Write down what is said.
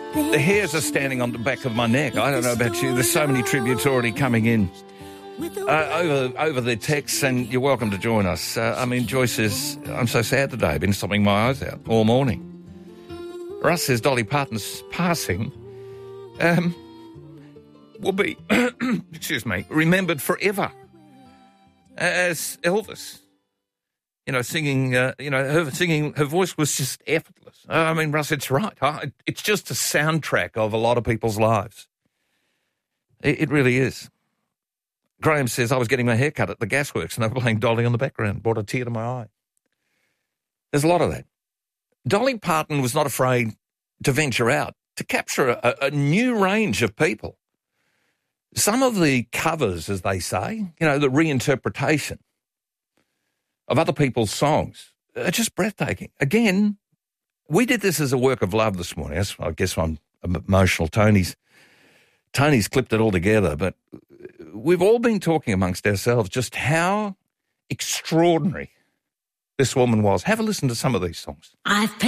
The hairs are standing on the back of my neck. I don't know about you. There's so many tributes already coming in over the text, and you're welcome to join us. Joyce says, I'm so sad today. I've been sobbing my eyes out all morning. Russ says Dolly Parton's passing will be, remembered forever as Elvis. Singing, her voice was just effortless. Russ, it's right. It's just a soundtrack of a lot of people's lives. It really is. Graham says, I was getting my hair cut at the gasworks and they were playing Dolly on the background. Brought a tear to my eye. There's a lot of that. Dolly Parton was not afraid to venture out, to capture a new range of people. Some of the covers, as they say, the reinterpretation of other people's songs are just breathtaking. Again, we did this as a work of love this morning. I guess I'm emotional. Tony's clipped it all together, but we've all been talking amongst ourselves just how extraordinary this woman was. Have a listen to some of these songs. I've